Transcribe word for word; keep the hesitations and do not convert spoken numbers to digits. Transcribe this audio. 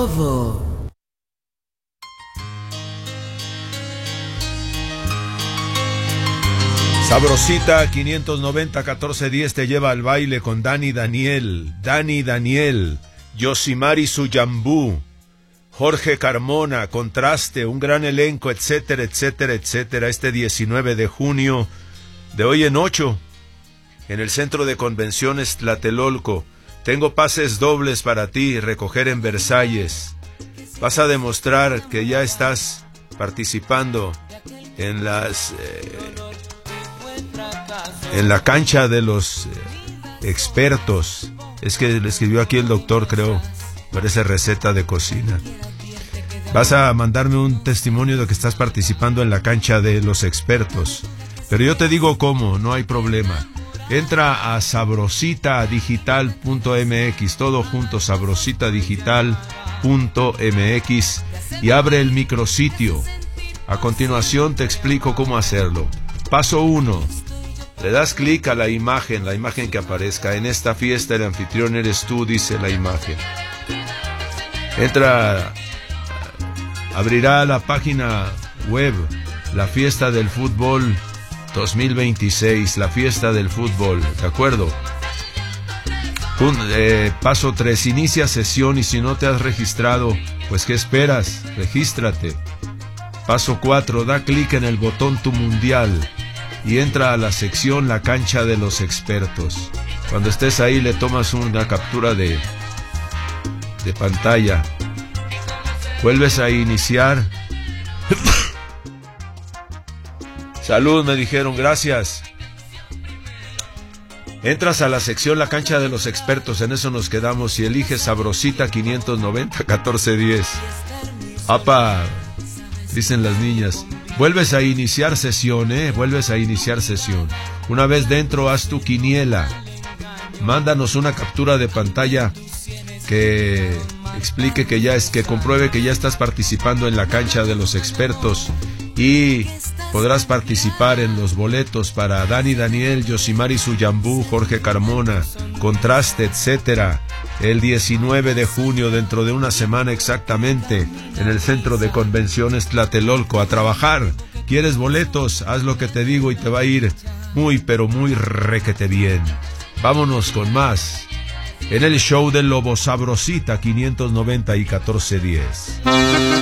Lobo. Sabrosita quinientos noventa catorce diez te lleva al baile con Dani Daniel, Dani Daniel, Yosimari Suyambú, Jorge Carmona, Contraste, un gran elenco, etcétera, etcétera, etcétera, este diecinueve de junio, de hoy en ocho, en el Centro de Convenciones Tlatelolco. Tengo pases dobles para ti, recoger en Versalles. Vas a demostrar que ya estás participando en las eh, en la cancha de los eh, expertos. Es que le escribió aquí el doctor, creo, parece receta de cocina. Vas a mandarme un testimonio de que estás participando en la cancha de los expertos. Pero yo te digo cómo, no hay problema. Entra a sabrosita digital punto m x, todo junto, sabrosita digital punto m x, y abre el micrositio. A continuación te explico cómo hacerlo. Paso uno. Le das clic a la imagen, la imagen que aparezca. En esta fiesta el anfitrión eres tú, dice la imagen. Entra, abrirá la página web, la fiesta del fútbol dos mil veintiséis, la fiesta del fútbol, ¿de acuerdo? Un, eh, paso tres, inicia sesión, y si no te has registrado, pues ¿qué esperas? Regístrate. Paso cuatro, da clic en el botón Tu Mundial y entra a la sección La Cancha de los Expertos. Cuando estés ahí le tomas una captura de, de pantalla. Vuelves a iniciar. Salud, me dijeron, gracias. Entras a la sección La Cancha de los Expertos, en eso nos quedamos, y eliges Sabrosita quinientos noventa catorce diez. Apa, dicen las niñas. Vuelves a iniciar sesión, ¿eh? Vuelves a iniciar sesión. Una vez dentro, haz tu quiniela. Mándanos una captura de pantalla que explique que ya es, que compruebe que ya estás participando en la cancha de los expertos, y podrás participar en los boletos para Dani Daniel, Yosimari Suyambú, Jorge Carmona, Contraste, etcétera, el diecinueve de junio, dentro de una semana exactamente, en el Centro de Convenciones Tlatelolco. A trabajar. ¿Quieres boletos? Haz lo que te digo y te va a ir muy, pero muy requete bien. Vámonos con más en el show del Lobo, Sabrosita quinientos noventa y catorce diez.